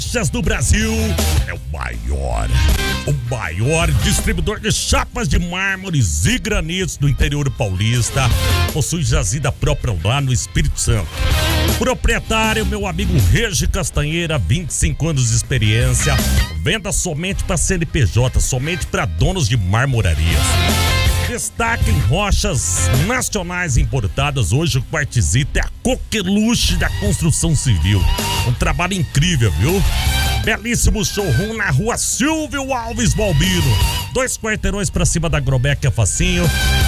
do Brasil é o maior distribuidor de chapas de mármores e granitos do interior paulista. Possui jazida própria lá no Espírito Santo. Proprietário, meu amigo Regi Castanheira, 25 anos de experiência. Venda somente para CNPJ, somente para donos de marmorarias. Destaque em rochas nacionais importadas. Hoje o quartzito é a coqueluche da construção civil. Um trabalho incrível, viu? Belíssimo showroom na rua Silvio Alves Balbino. 2 quarteirões pra cima da Agrobec é facinho.